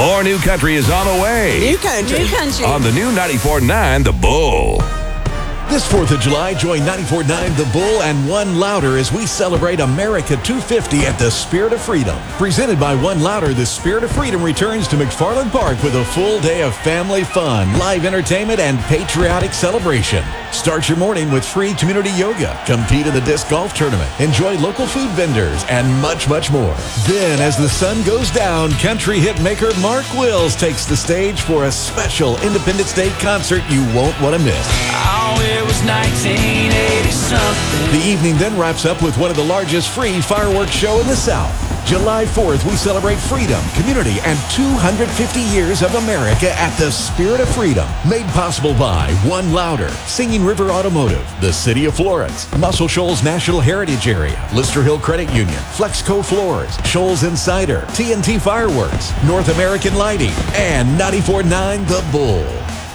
More new country is on the way. New country. New country. On the new 94.9 The Bull. This 4th of July, join 94.9 The Bull and One Louder as we celebrate America 250 at the Spirit of Freedom. Presented by One Louder, the Spirit of Freedom returns to McFarland Park with a full day of family fun, live entertainment, and patriotic celebration. Start your morning with free community yoga, compete in the disc golf tournament, enjoy local food vendors, and much, much more. Then, as the sun goes down, country hit maker Mark Wills takes the stage for a special Independence Day concert you won't want to miss. Oh, it was 1980-something. The evening then wraps up with one of the largest free fireworks show in the South. July 4th, we celebrate freedom, community, and 250 years of America at the Spirit of Freedom. Made possible by One Louder, Singing River Automotive, the City of Florence, Muscle Shoals National Heritage Area, Lister Hill Credit Union, Flexco Floors, Shoals Insider, TNT Fireworks, North American Lighting, and 94.9 The Bull.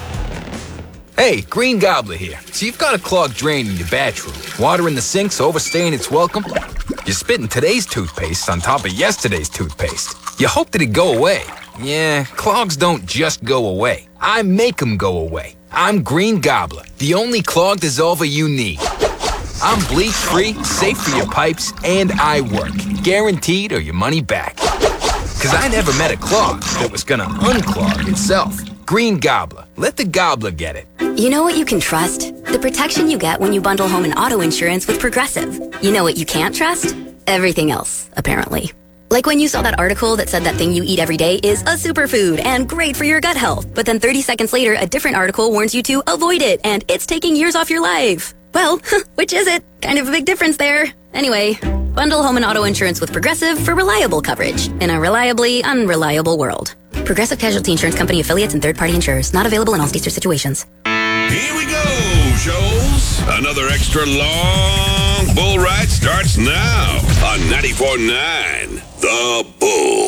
Hey, Green Gobbler here. So you've got a clogged drain in your bathroom. Water in the sink's overstaying its welcome. You're spitting today's toothpaste on top of yesterday's toothpaste. You hope that it'd go away. Yeah, clogs don't just go away. I make them go away. I'm Green Gobbler, the only clog dissolver you need. I'm bleach-free, safe for your pipes, and I work. Guaranteed or your money back. Because I never met a clog that was gonna unclog itself. Green Gobbler. Let the gobbler get it. You know what you can trust? The protection you get when you bundle home and auto insurance with Progressive. You know what you can't trust? Everything else, apparently. Like when you saw that article that said that thing you eat every day is a superfood and great for your gut health. But then 30 seconds later, a different article warns you to avoid it and it's taking years off your life. Well, which is it? Kind of a big difference there. Anyway, bundle home and auto insurance with Progressive for reliable coverage in a reliably unreliable world. Progressive Casualty Insurance Company affiliates and third-party insurers. Not available in all states or situations. Here we go, Shoals. Another extra long bull ride starts now on 94.9 The Bull.